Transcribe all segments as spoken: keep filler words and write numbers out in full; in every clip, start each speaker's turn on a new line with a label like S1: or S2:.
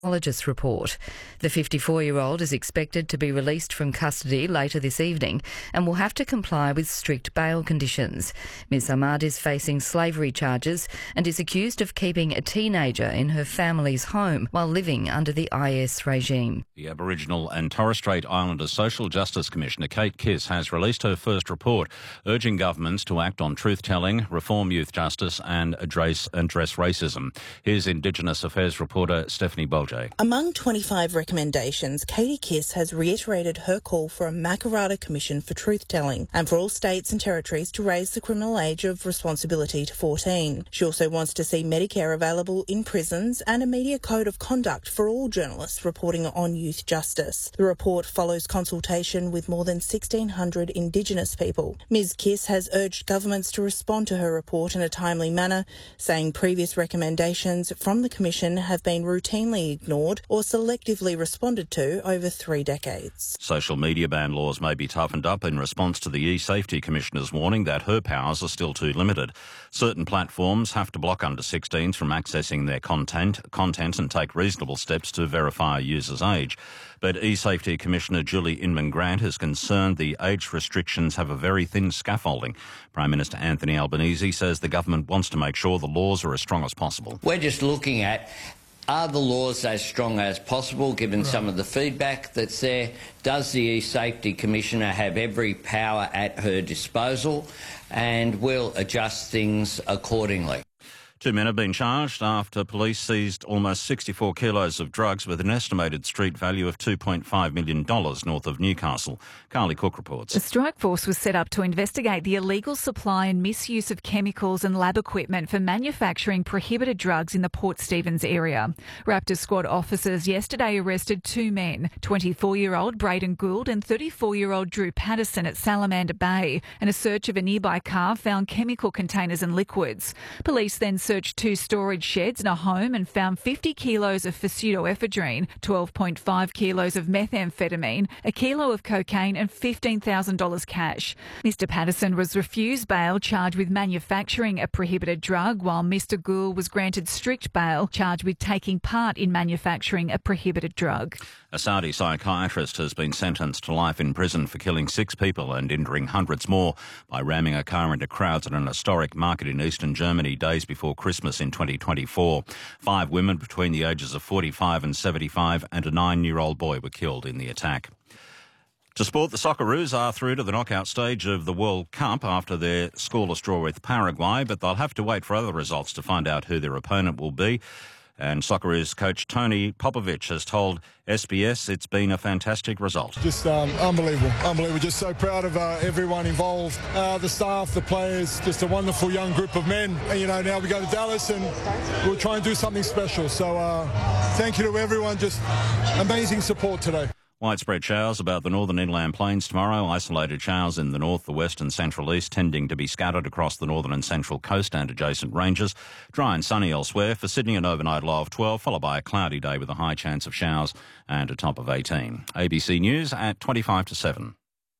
S1: Pathologist report. The fifty-four-year-old is expected to be released from custody later this evening and will have to comply with strict bail conditions. Miz Ahmad is facing slavery charges and is accused of keeping a teenager in her family's home while living under the I S regime.
S2: The Aboriginal and Torres Strait Islander Social Justice Commissioner Kate Kiss has released her first report, urging governments to act on truth-telling, reform youth justice and address, address racism. Here's Indigenous Affairs reporter Stephanie Bolger.
S3: Among twenty-five recommendations, Katie Kiss has reiterated her call for a Makarrata Commission for truth-telling and for all states and territories to raise the criminal age of responsibility to fourteen. She also wants to see Medicare available in prisons and a media code of conduct for all journalists reporting on youth justice. The report follows consultation with more than sixteen hundred Indigenous people. Miz Kiss has urged governments to respond to her report in a timely manner, saying previous recommendations from the Commission have been routinely ignored or selectively responded to over three decades.
S2: Social media ban laws may be toughened up in response to the E-Safety Commissioner's warning that her powers are still too limited. Certain platforms have to block under sixteens from accessing their content, content and take reasonable steps to verify a user's age. But E-Safety Commissioner Julie Inman-Grant is concerned the age restrictions have a very thin scaffolding. Prime Minister Anthony Albanese says the government wants to make sure the laws are as strong as possible.
S4: We're just looking at, are the laws as strong as possible, given right. some of the feedback that's there? Does the E-Safety Commissioner have every power at her disposal? And will adjust things accordingly.
S2: Two men have been charged after police seized almost sixty-four kilos of drugs with an estimated street value of two point five million dollars north of Newcastle. Carly Cook reports.
S5: A strike force was set up to investigate the illegal supply and misuse of chemicals and lab equipment for manufacturing prohibited drugs in the Port Stephens area. Raptor Squad officers yesterday arrested two men, twenty-four-year-old Braden Gould and thirty-four-year-old Drew Patterson at Salamander Bay, and a search of a nearby car found chemical containers and liquids. Police then searched two storage sheds and a home and found fifty kilos of pseudoephedrine, twelve point five kilos of methamphetamine, a kilo of cocaine and fifteen thousand dollars cash. Mister Patterson was refused bail, charged with manufacturing a prohibited drug, while Mister Gould was granted strict bail, charged with taking part in manufacturing a prohibited drug.
S2: A Saudi psychiatrist has been sentenced to life in prison for killing six people and injuring hundreds more by ramming a car into crowds at an historic market in eastern Germany days before Christmas in twenty twenty-four. Five women between the ages of forty-five and seventy-five and a nine-year-old boy were killed in the attack. To sport, the Socceroos are through to the knockout stage of the World Cup after their scoreless draw with Paraguay, but they'll have to wait for other results to find out who their opponent will be. And Socceroos coach Tony Popovic has told S B S it's been a fantastic result.
S6: Just um, unbelievable, unbelievable. Just so proud of uh, everyone involved, uh, the staff, the players, just a wonderful young group of men. And, you know, now we go to Dallas and we'll try and do something special. So uh, thank you to everyone, just amazing support today.
S2: Widespread showers about the northern inland plains tomorrow. Isolated showers in the north, the west and central east, tending to be scattered across the northern and central coast and adjacent ranges. Dry and sunny elsewhere. For Sydney, an overnight low of twelve, followed by a cloudy day with a high chance of showers and a top of eighteen. A B C News at twenty-five to seven.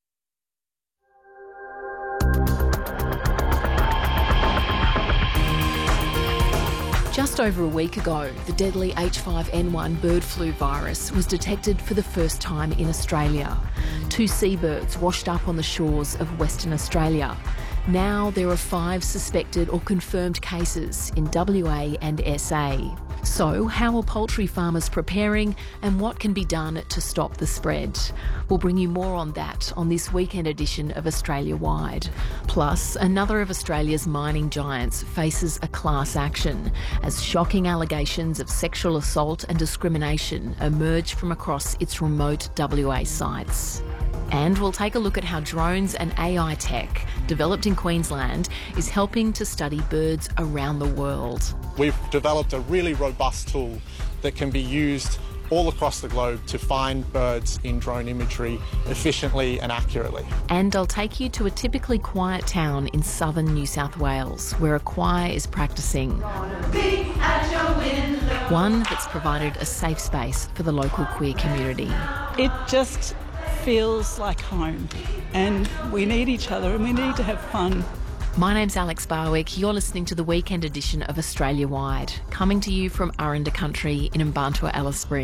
S7: Just over a week ago, the deadly H five N one bird flu virus was detected for the first time in Australia. Two seabirds washed up on the shores of Western Australia. Now there are five suspected or confirmed cases in W A and S A. So, how are poultry farmers preparing and what can be done to stop the spread? We'll bring you more on that on this weekend edition of Australia Wide. Plus, another of Australia's mining giants faces a class action as shocking allegations of sexual assault and discrimination emerge from across its remote W A sites. And we'll take a look at how drones and A I tech developed in Queensland is helping to study birds around the world.
S8: We've developed a really robust tool that can be used all across the globe to find birds in drone imagery efficiently and accurately.
S7: And I'll take you to a typically quiet town in southern New South Wales where a choir is practising. One that's provided a safe space for the local queer community.
S9: It just feels like home, and we need each other and we need to have fun
S7: My name's Alex Barwick. You're listening to the weekend edition of Australia Wide, coming to you from Aranda Country in Mbantua, Alice Springs.